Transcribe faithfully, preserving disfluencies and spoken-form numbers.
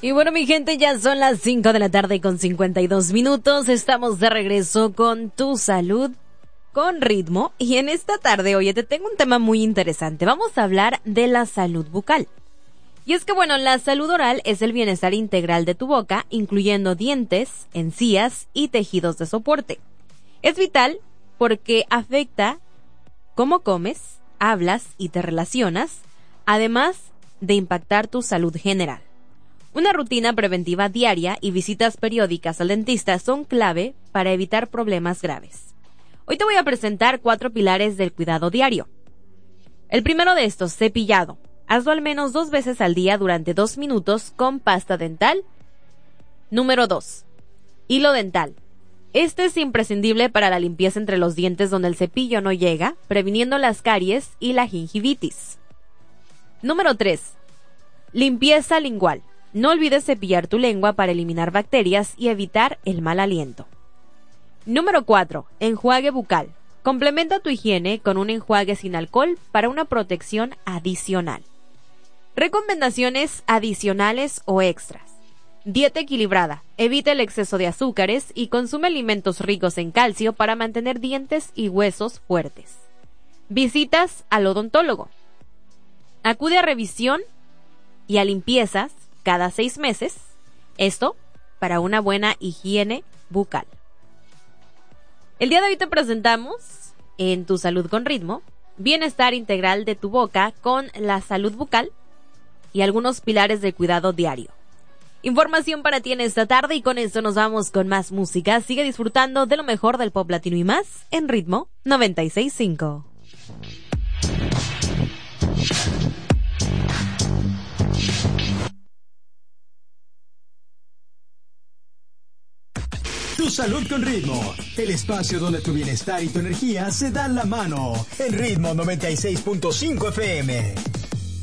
Y bueno, mi gente, ya son las cinco de la tarde con cincuenta y dos minutos. Estamos de regreso con Tu Salud con Ritmo. Y en esta tarde, oye, te tengo un tema muy interesante. Vamos a hablar de la salud bucal. Y es que, bueno, la salud oral es el bienestar integral de tu boca, incluyendo dientes, encías y tejidos de soporte. Es vital porque afecta cómo comes, hablas y te relacionas, además de impactar tu salud general. Una rutina preventiva diaria y visitas periódicas al dentista son clave para evitar problemas graves. Hoy te voy a presentar cuatro pilares del cuidado diario. El primero de estos, cepillado. Hazlo al menos dos veces al día durante dos minutos con pasta dental. Número dos, hilo dental. Este es imprescindible para la limpieza entre los dientes donde el cepillo no llega, previniendo las caries y la gingivitis. Número tres, limpieza lingual. No olvides cepillar tu lengua para eliminar bacterias y evitar el mal aliento. Número cuatro, enjuague bucal. Complementa tu higiene con un enjuague sin alcohol para una protección adicional. Recomendaciones adicionales o extras. Dieta equilibrada. Evita el exceso de azúcares y consume alimentos ricos en calcio para mantener dientes y huesos fuertes. Visitas al odontólogo. Acude a revisión y a limpiezas cada seis meses. Esto para una buena higiene bucal. El día de hoy te presentamos en Tu Salud con Ritmo, bienestar integral de tu boca con la salud bucal y algunos pilares del cuidado diario. Información para ti en esta tarde y con esto nos vamos con más música. Sigue disfrutando de lo mejor del pop latino y más en Ritmo noventa y seis punto cinco. Tu Salud con Ritmo, el espacio donde tu bienestar y tu energía se dan la mano en Ritmo noventa y seis punto cinco F M.